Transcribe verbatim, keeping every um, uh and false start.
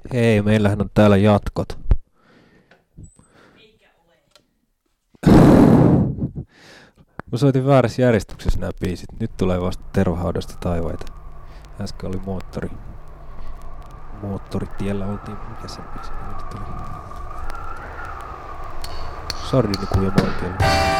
Hei, meillähän on täällä jatkot. Eikä ole. Mä soitin väärässä järjestyksessä nämä biisit. Nyt tulee vasta Tervahaudasta taivaita. Äsken oli moottori. Moottoritiellä oltiin. Mikä se biisi nyt tuli? Sardinikuja oikein.